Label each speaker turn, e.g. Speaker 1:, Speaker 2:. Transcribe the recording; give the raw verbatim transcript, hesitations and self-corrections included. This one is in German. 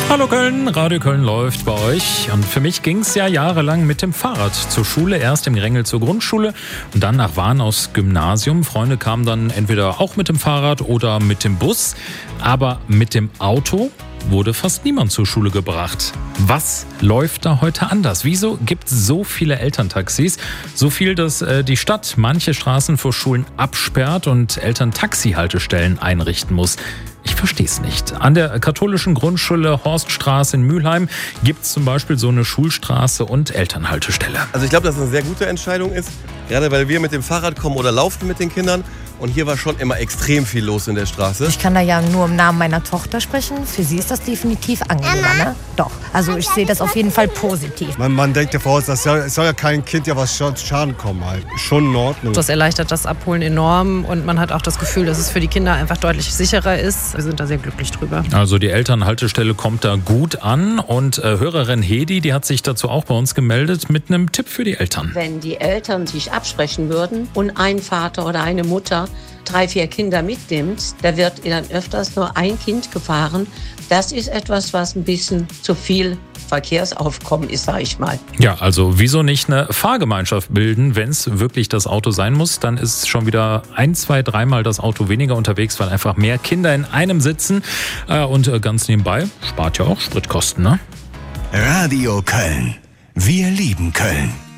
Speaker 1: Hallo Köln, Radio Köln läuft bei euch. Und für mich ging es ja jahrelang mit dem Fahrrad zur Schule. Erst im Grängel zur Grundschule und dann nach Wahn aufs Gymnasium. Freunde kamen dann entweder auch mit dem Fahrrad oder mit dem Bus. Aber mit dem Auto wurde fast niemand zur Schule gebracht. Was läuft da heute anders? Wieso gibt es so viele Elterntaxis? So viel, dass äh, die Stadt manche Straßen vor Schulen absperrt und Eltern Taxihaltestellen einrichten muss. Ich verstehe es nicht. An der katholischen Grundschule Horststraße in Mülheim gibt es zum Beispiel so eine Schulstraße und Elternhaltestelle.
Speaker 2: Also ich glaube, dass es eine sehr gute Entscheidung ist, gerade weil wir mit dem Fahrrad kommen oder laufen mit den Kindern. Und hier war schon immer extrem viel los in der Straße.
Speaker 3: Ich kann da ja nur im Namen meiner Tochter sprechen. Für sie ist das definitiv angenehmer, ne? Doch, also ich sehe das auf jeden Fall positiv.
Speaker 4: Man, man denkt ja voraus, es soll, soll ja kein Kind ja was Schaden kommen halt. Schon in Ordnung.
Speaker 5: Das erleichtert das Abholen enorm und man hat auch das Gefühl, dass es für die Kinder einfach deutlich sicherer ist. Wir sind da sehr glücklich drüber.
Speaker 1: Also die Elternhaltestelle kommt da gut an und äh, Hörerin Hedi, die hat sich dazu auch bei uns gemeldet mit einem Tipp für die Eltern.
Speaker 6: Wenn die Eltern sich absprechen würden und ein Vater oder eine Mutter drei, vier Kinder mitnimmt, da wird dann öfters nur ein Kind gefahren. Das ist etwas, was ein bisschen zu viel Verkehrsaufkommen ist, sage ich mal.
Speaker 1: Ja, also wieso nicht eine Fahrgemeinschaft bilden, wenn es wirklich das Auto sein muss? Dann ist schon wieder ein, zwei, dreimal das Auto weniger unterwegs, weil einfach mehr Kinder in einem sitzen. Und ganz nebenbei spart ja auch Spritkosten, ne?
Speaker 7: Radio Köln. Wir lieben Köln.